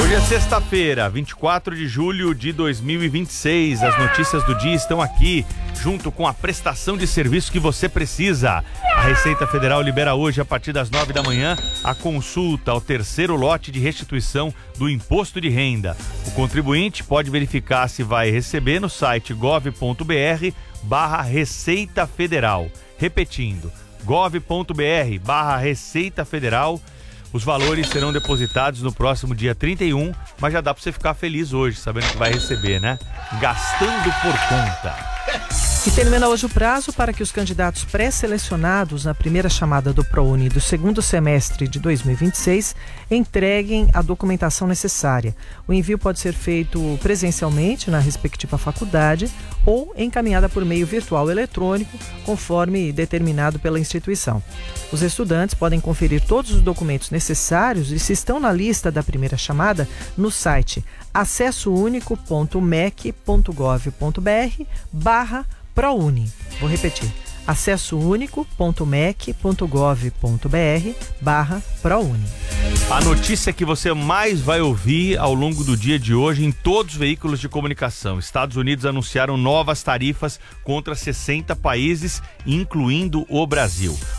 Hoje é sexta-feira, 24 de julho de 2026. As notícias do dia estão aqui, junto com a prestação de serviço que você precisa. A Receita Federal libera hoje, a partir das 9 da manhã, a consulta ao terceiro lote de restituição do imposto de renda. O contribuinte pode verificar se vai receber no site gov.br/Receita Federal. Repetindo, gov.br/Receita Federal. Os valores serão depositados no próximo dia 31, mas já dá para você ficar feliz hoje, sabendo que vai receber, né? Gastando por conta. E termina hoje o prazo para que os candidatos pré-selecionados na primeira chamada do ProUni do segundo semestre de 2026 entreguem a documentação necessária. O envio pode ser feito presencialmente na respectiva faculdade ou encaminhada por meio virtual ou eletrônico, conforme determinado pela instituição. Os estudantes podem conferir todos os documentos necessários e, se estão na lista da primeira chamada, no site acessounico.mec.gov.br/ProUni. Vou repetir. acessounico.mec.gov.br/ProUni. A notícia que você mais vai ouvir ao longo do dia de hoje em todos os veículos de comunicação. Estados Unidos anunciaram novas tarifas contra 60 países, incluindo o Brasil.